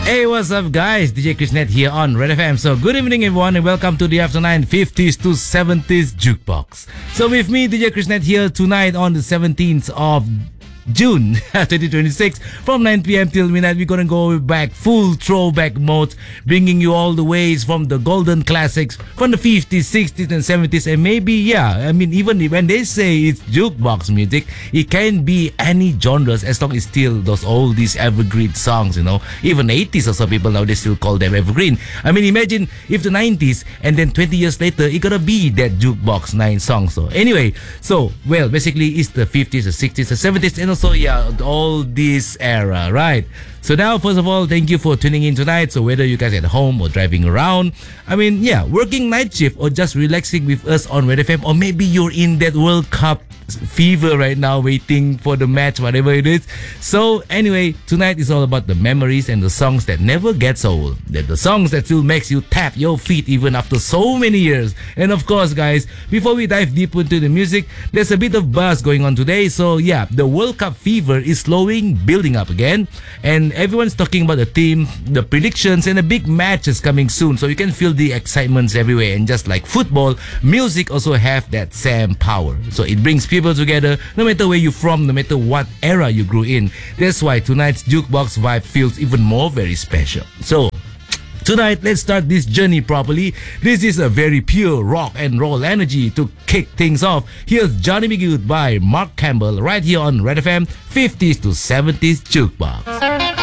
Hey, what's up, guys? DJ Krishnet here on Red FM. So, good evening, everyone, and welcome to the After 9 50s to 70s Jukebox. So, with me, DJ Krishnet here tonight on the 17th of June 2026 from 9 p.m. till midnight. We're gonna go back full throwback mode, bringing you all the ways from the golden classics from the 50s, 60s, and 70s, and maybe even when they say it's jukebox music, it can be any genres as long as still those oldies evergreen songs. Even 80s or some people nowadays still call them evergreen. Imagine if the 90s and then 20 years later it gonna be that jukebox 9 songs. So anyway, basically it's the 50s, the 60s, the 70s, and also all this era, right? So now, first of all, thank you for tuning in tonight. So whether you guys at home or driving around, working night shift or just relaxing with us on Red FM, or maybe you're in that World Cup fever right now, waiting for the match, whatever it is. So anyway, tonight is all about the memories and the songs that never gets old, the songs that still makes you tap your feet even after so many years. And of course, guys, before we dive deep into the music, there's a bit of buzz going on today. So the World Cup fever is slowing, building up again, and everyone's talking about the team, the predictions, and the big matches coming soon. So you can feel the excitements everywhere. And just like football, music also have that same power. So it brings people together, no matter where you're from, no matter what era you grew in. That's why tonight's jukebox vibe feels even more very special. So tonight, let's start this journey properly. This is a very pure rock and roll energy to kick things off. Here's Johnny B. Good by Mark Campbell right here on Red FM 50s to 70s Jukebox.